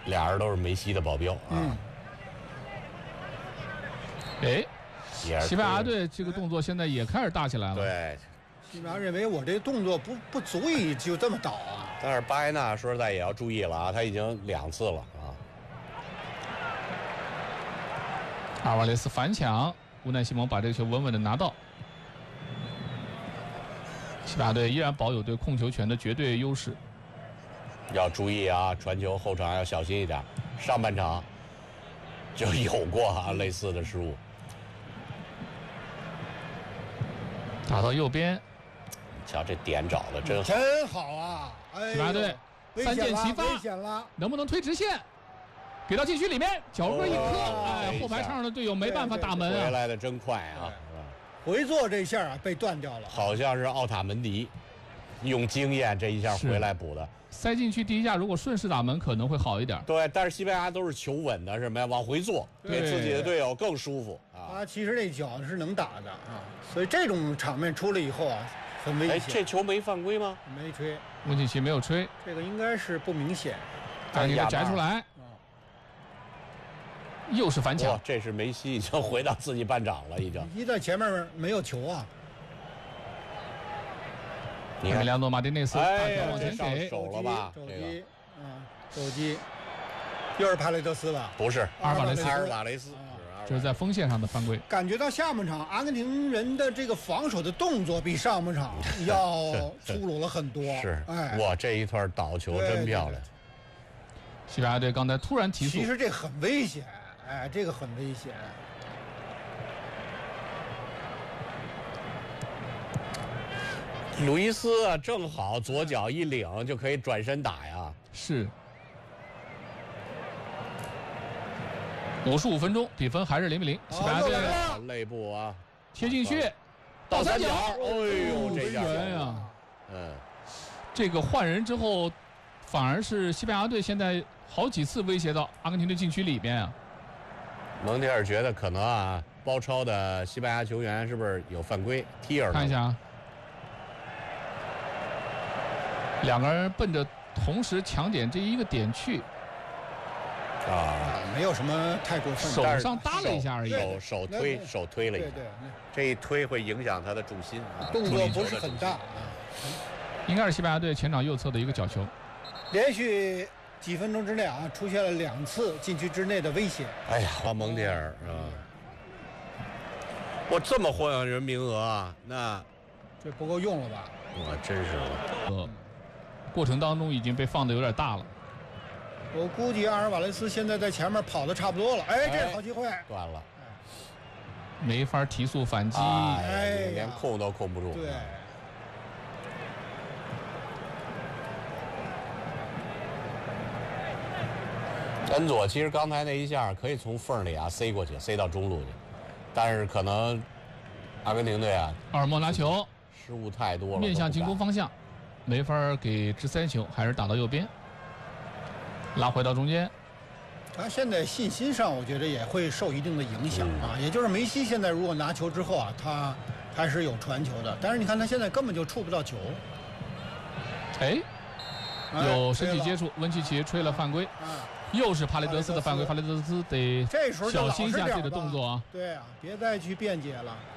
俩人都是梅西的保镖啊。 哎，西班牙队这个动作现在也开始大起来了。 对， 西班牙认为我这动作不足以就这么倒啊。 但是巴埃纳说实在也要注意了啊，他已经2次了啊。 阿尔瓦雷斯反抢，乌奈西蒙把这个球稳稳的拿到。西班牙队依然保有对控球权的绝对优势。 要注意啊，传球后场要小心一点。上半场就有过啊类似的失误。 打到右边， 瞧这点找的真好， 真好啊！哎， 西班牙队3箭齐发， 危险了， 能不能推直线？给到禁区里面，脚跟一磕，哎，后排场上的队友没办法打门啊！ 回来的真快啊！ 回做这下啊被断掉了， 好像是奥塔门迪用经验这一下回来补的。 塞进去第一下，如果顺势打门可能会好一点。 对，但是西班牙都是求稳的，什么呀？往回做，给自己的队友更舒服啊！ 他其实这脚是能打的啊，所以这种场面出来以后啊，很危险。 哎，这球没犯规吗？ 没吹， 温契奇没有吹， 这个应该是不明显。 赶紧给摘出来，又是反抢。 这是梅西已经回到自己半场了，已经。 梅西在前面没有球啊。 你看，梁多马丁内斯大脚往前给手了吧？ 肘击，肘击，又是帕雷德斯吧？ 不是， 阿尔瓦雷斯， 这是在锋线上的犯规。 感觉到下半场阿根廷人的这个防守的动作比上半场要粗鲁了很多。 是， 哎， 哇，这一段倒球真漂亮。 西班牙队刚才突然提速， 其实这很危险，哎，这个很危险。 鲁伊斯啊，正好左脚一领就可以转身打呀。 是。55分钟，比分还是0-0。西班牙队肋部啊， 贴进去，倒三角， 哎呦，这下呀！这个换人之后，反而是西班牙队现在好几次威胁到阿根廷的禁区里边啊。 蒙迪尔觉得可能啊，包抄的西班牙球员是不是有犯规？踢耳看一下啊。两个人奔着同时抢点这一个点去， 没有什么太过分， 手上搭了一下而已， 手推了一下， 对， 这一推会影响他的重心啊， 动作不是很大啊。 应该是西班牙队前场右侧的一个角球， 连续几分钟之内啊，出现了2次禁区之内的威胁。 哎呀，蒙迪尔啊，我这么换人名额啊，那这不够用了吧？ 我真是了。 过程当中已经被放的有点大了。 我估计阿尔瓦雷斯现在在前面跑的差不多了。哎，这好机会断了， 没法提速反击， 连控都控不住。 对， 恩佐其实刚才那一下可以从缝里啊塞过去，塞到中路去，但是可能阿根廷队啊， 奥尔莫拿球失误太多了， 面向进攻方向。没法给直塞球，还是打到右边，拉回到中间。 他现在信心上，我觉得也会受一定的影响啊。也就是梅西现在如果拿球之后啊，他还是有传球的，但是你看他现在根本就触不到球。 哎，有身体接触，温契奇吹了犯规，又是帕雷德斯的犯规，帕雷德斯得小心一下这个动作啊。 对啊，别再去辩解了。